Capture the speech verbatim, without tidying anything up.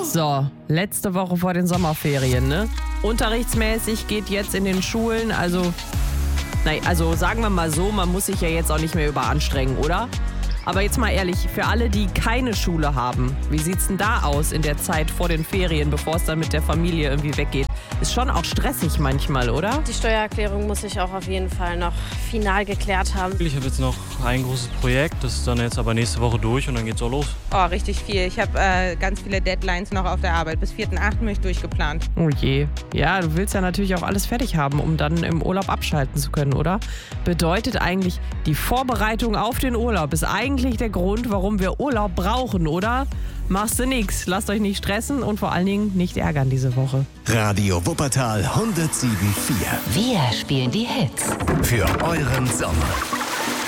So, letzte Woche vor den Sommerferien, ne? Unterrichtsmäßig geht jetzt in den Schulen, also, nein, also sagen wir mal so, man muss sich ja jetzt auch nicht mehr überanstrengen, oder? Aber jetzt mal ehrlich, für alle, die keine Schule haben, wie sieht's denn da aus in der Zeit vor den Ferien, bevor es dann mit der Familie irgendwie weggeht? Ist schon auch stressig manchmal, oder? Die Steuererklärung muss ich auch auf jeden Fall noch final geklärt haben. Ich habe jetzt noch ein großes Projekt, das ist dann jetzt aber nächste Woche durch und dann geht's auch los. Oh, richtig viel. Ich habe äh, ganz viele Deadlines noch auf der Arbeit. Bis vierten achten bin ich durchgeplant. Oh je. Ja, du willst ja natürlich auch alles fertig haben, um dann im Urlaub abschalten zu können, oder? Bedeutet eigentlich, die Vorbereitung auf den Urlaub ist eigentlich der Grund, warum wir Urlaub brauchen, oder? Machst du nix. Lasst euch nicht stressen und vor allen Dingen nicht ärgern diese Woche. Radio Wuppertal hundertsieben Komma vier. Wir spielen die Hits. Für euren Sommer.